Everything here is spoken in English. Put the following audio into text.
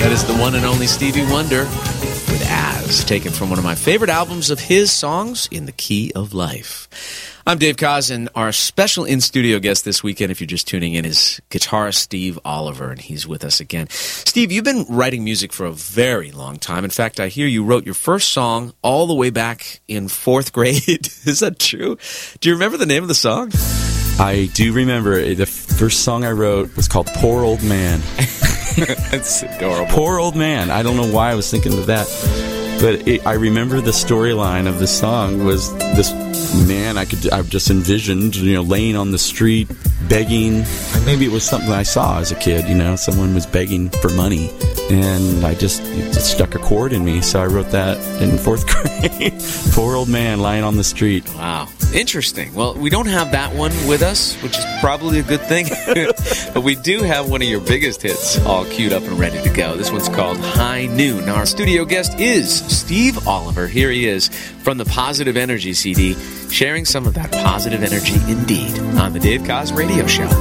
That is the one and only Stevie Wonder with As, taken from one of my favorite albums of his, Songs in the Key of Life. I'm Dave Koz, and our special in-studio guest this weekend, if you're just tuning in, is guitarist Steve Oliver, and he's with us again. Steve, you've been writing music for a very long time. In fact, I hear you wrote your first song all the way back in 4th grade. Is that true? Do you remember the name of the song? I do remember. The first song I wrote was called Poor Old Man. That's adorable. Poor Old Man. I don't know why I was thinking of that. But I remember the storyline of the song was this man I've just envisioned, laying on the street, begging. Maybe it was something I saw as a kid, someone was begging for money. And it just stuck a chord in me, so I wrote that in 4th grade. Poor old man lying on the street. Wow. Interesting. Well, we don't have that one with us, which is probably a good thing. But we do have one of your biggest hits all queued up and ready to go. This one's called High Noon. Now, our studio guest is Steve Oliver. Here he is from the Positive Energy CD, sharing some of that positive energy indeed on the Dave Koz Radio Show.